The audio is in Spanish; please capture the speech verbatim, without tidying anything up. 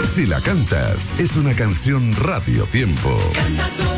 Si la cantas, es una canción Radio Tiempo. Canta todo.